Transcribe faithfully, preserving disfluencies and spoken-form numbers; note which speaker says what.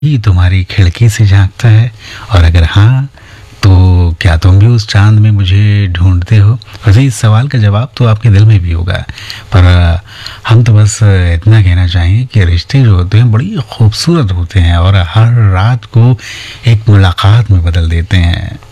Speaker 1: ही तुम्हारी खिड़की से झांकता है? और अगर हाँ, तो क्या तुम भी उस चांद में मुझे ढूंढते हो? वैसे इस सवाल का जवाब तो आपके दिल में भी होगा, पर अ, हम तो बस इतना कहना चाहेंगे कि रिश्ते जो होते हैं बड़ी खूबसूरत होते हैं और हर रात को एक मुलाकात में बदल देते हैं।